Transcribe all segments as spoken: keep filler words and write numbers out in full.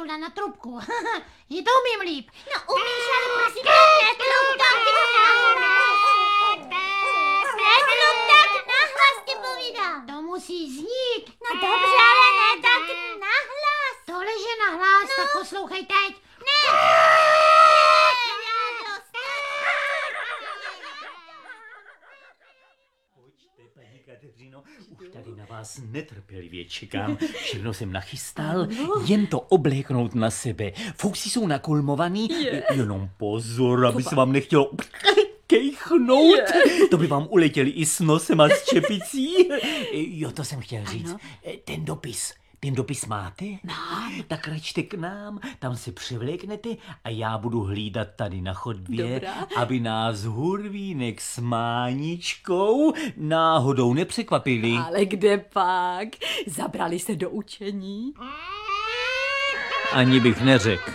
pravda, na trubku. Že to umím líp. No umíš, ale prosím tě, netlum tak nahlas. Netlum tak nahlas, ti povídám. To musí znít. No dobře, ale ne tak nahlas. Tohle, že nahlas, No. tak poslouchej teď. Ne. Paní Kateřino, už tady na vás netrpělivě čekám. Všechno jsem nachystal, jen to obléknout na sebe. Fousy jsou nakulmovaný, jenom pozor, aby se vám nechtělo kejchnout. To by vám uletěli i s nosem a s čepicí. Jo, to jsem chtěl říct. Ten dopis. Ten dopis máte? Mám. Tak račte k nám, tam se převléknete a já budu hlídat tady na chodbě, Dobrá. aby nás Hurvínek s Máničkou náhodou nepřekvapili. Ale kde pak? Zabrali se do učení? Ani bych neřekl.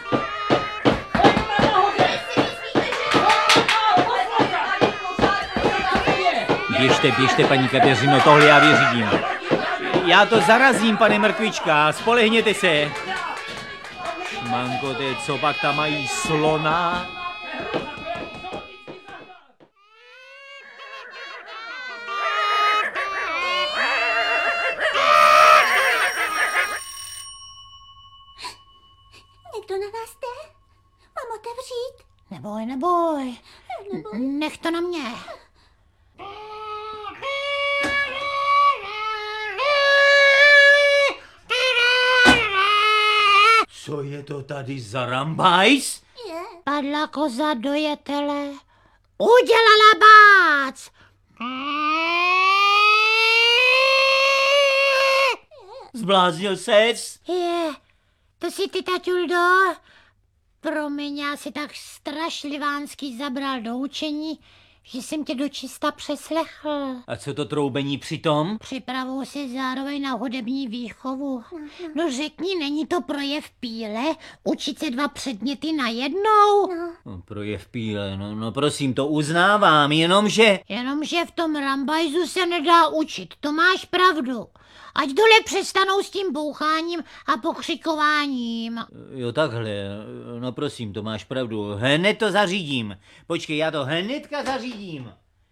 Běžte, běžte, paní Kateřino, tohle já vyřídím. Já to zarazím, pane Mrkvička, spolehněte se. Šmanko, te, co pak tam mají slona? Někdo na nás jde? Mám otevřít? Neboj, neboj. Nech to na mě. Co je to tady za rambajs? Je. Padla koza do jetele. Udělala bác. Zbláznil ses? Je, to si ty, taťuldo. Promiň, já si tak strašlivánsky zabral do učení, že jsem tě dočista přeslechl. A co to troubení přitom? Připravuju se zároveň na hudební výchovu. No řekni, není to projev píle? Učit se dva předměty najednou? No, projev píle, no, no prosím, to uznávám, jenomže... Jenomže v tom rambajzu se nedá učit, to máš pravdu. Ať dole přestanou s tím boucháním a pokřikováním. Jo, takhle, no prosím, to máš pravdu, hned to zařídím. Počkej, já to hnedka zařídím.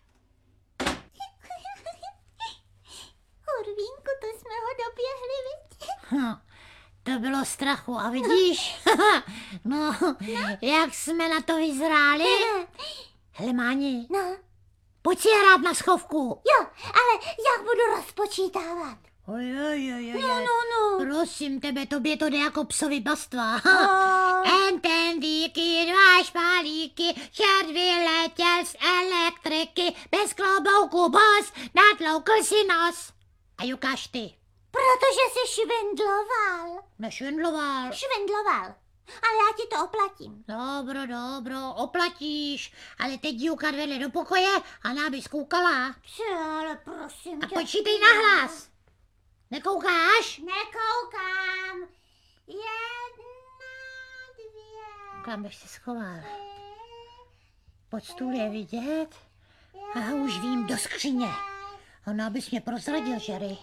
Hurvínku, to jsme ho doběhli, viď? Hm, to bylo strachu a vidíš? No, jak jsme na to vyzráli? Hele, Máni, No, pojď si hrát na schovku. jo, ale jak budu rozpočítávat? Oj, oj, oj, oj, No, no, no. Prosím tebe, tobě to jde jako psovi pastva. No. En ten díky, dva špalíky, čert vyletěl z elektriky, bez klobouku bos, natloukl si nos. A ukáž ty. Protože jsi švindloval. Nešvindloval. Švindloval. Ale já ti to oplatím. Dobro, dobro, oplatíš, ale teď díukat vedle do pokoje a náby zkoukala. Co, ale prosím A tě. počítej nahlas. Nekoukáš? Nekoukám. Jedna, dvě, Kam bych se schoval? Pod stůl je vidět. A už vím, do skříně. Ona bys mě prozradil, Jerry.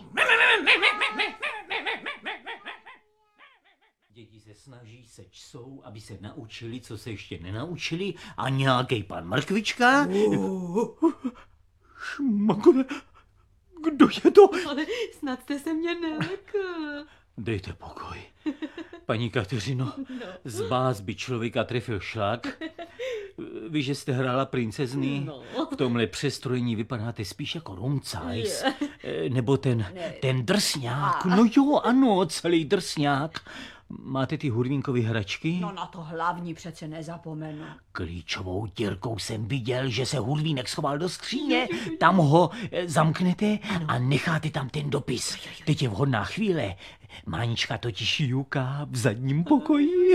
Děti se snaží, se čsou, aby se naučili, co se ještě nenaučili, a nějaký pan Mrkvička... Šmakole, kdo je to? Ale snad jste se mě nelekl. Dejte pokoj. Paní Kateřino, z vás by člověka trefil šlak. Vy, že jste hrála princezny, No. v tomhle přestrojení vypadáte spíš jako rumcajs. Nebo ten, ten drsňák. No jo, ano, celý drsňák. Máte ty Hurvínkovy hračky? No na to hlavní přece nezapomenu. Klíčovou dírkou jsem viděl, že se Hurvínek schoval do skříně. Tam ho eh, zamknete a necháte tam ten dopis. Teď je vhodná chvíle. Mánička totiž juká v zadním pokoji.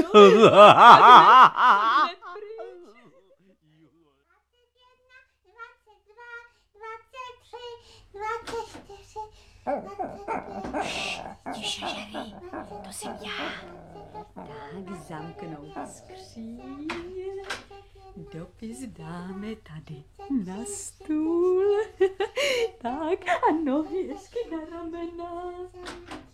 dvacet dva, dvacet tři, dvacet čtyři, dvacet pět. Tiše, Jerry, to jsem já. Tak zamknout skříň. Dopis dáme tady na stůl. Tak a nohy ještě na ramena.